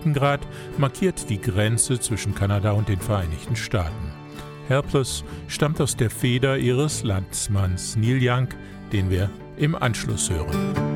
Breitengrad markiert die Grenze zwischen Kanada und den Vereinigten Staaten. Helpless stammt aus der Feder ihres Landsmanns Neil Young, den wir im Anschluss hören.